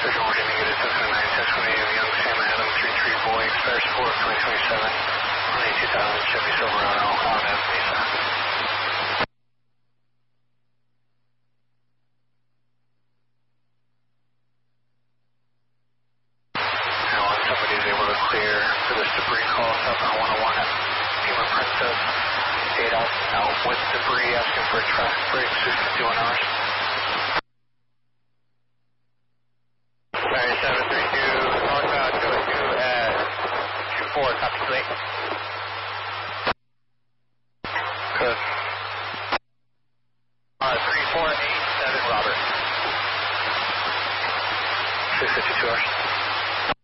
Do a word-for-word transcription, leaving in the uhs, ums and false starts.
Surgeon Warden negative seven nine Cessna of Young Sam Adam three three Boeing Stars four twenty twenty-seven on a two thousand Chevy Silverado on F Mesa. Now when somebody is able to clear for this debris call, southbound one oh one at Pima Princess, eight out, out with debris, asking for a traffic break, six fifty-one hours. seven three two, northbound two oh two at two four, copy two eight.